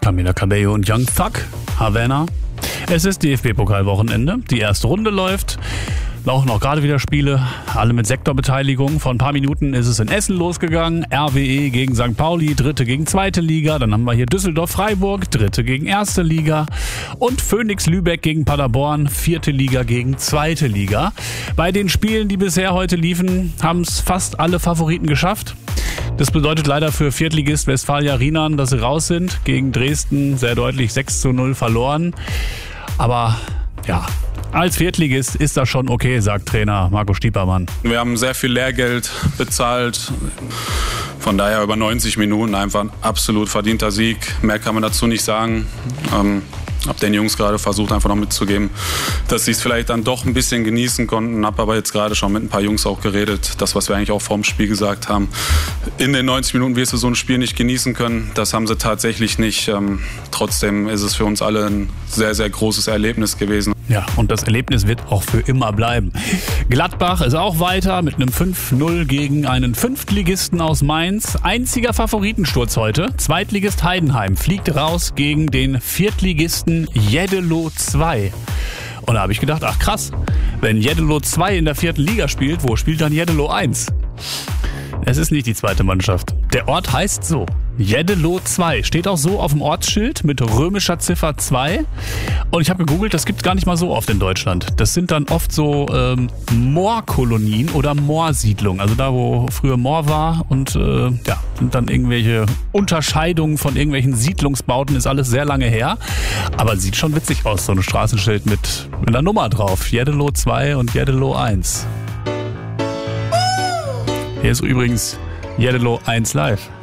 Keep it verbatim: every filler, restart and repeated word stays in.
Camila Cabello und Young Thug, Havana. Es ist D F B-Pokalwochenende. Die erste Runde läuft. Laufen auch gerade wieder Spiele, alle mit Sektorbeteiligung. Vor ein paar Minuten ist es in Essen losgegangen. R W E gegen Sankt Pauli, dritte gegen zweite Liga. Dann haben wir hier Düsseldorf-Freiburg, dritte gegen erste Liga. Und Phoenix Lübeck gegen Paderborn, vierte Liga gegen zweite Liga. Bei den Spielen, die bisher heute liefen, haben es fast alle Favoriten geschafft. Das bedeutet leider für Viertligist Westfalia Rienan, dass sie raus sind. Gegen Dresden sehr deutlich sechs zu null verloren. Aber ja, als Viertligist ist das schon okay, sagt Trainer Marco Stiepermann. Wir haben sehr viel Lehrgeld bezahlt. Von daher über neunzig Minuten einfach ein absolut verdienter Sieg. Mehr kann man dazu nicht sagen. Ähm, hab den Jungs gerade versucht, einfach noch mitzugeben, dass sie es vielleicht dann doch ein bisschen genießen konnten. Hab aber jetzt gerade schon mit ein paar Jungs auch geredet. Das, was wir eigentlich auch vor dem Spiel gesagt haben. In den neunzig Minuten wirst du so ein Spiel nicht genießen können. Das haben sie tatsächlich nicht. Ähm, trotzdem ist es für uns alle ein sehr, sehr großes Erlebnis gewesen. Ja, und das Erlebnis wird auch für immer bleiben. Gladbach ist auch weiter mit einem fünf null gegen einen Fünftligisten aus Mainz. Einziger Favoritensturz heute. Zweitligist Heidenheim fliegt raus gegen den Viertligisten Jeddelo zwei. Und da habe ich gedacht, ach krass, wenn Jeddelo zwei in der vierten Liga spielt, wo spielt dann Jeddelo eins? Es ist nicht die zweite Mannschaft. Der Ort heißt so. Jeddelo zwei. Steht auch so auf dem Ortsschild mit römischer Ziffer zwei. Und ich habe gegoogelt, das gibt es gar nicht mal so oft in Deutschland. Das sind dann oft so ähm, Moorkolonien oder Moorsiedlungen. Also da, wo früher Moor war und äh, ja, sind dann irgendwelche Unterscheidungen von irgendwelchen Siedlungsbauten, ist alles sehr lange her. Aber sieht schon witzig aus, so ein Straßenschild mit, mit einer Nummer drauf. Jeddelo zwei und Jeddelo eins. Hier ist übrigens Jeddelo eins live.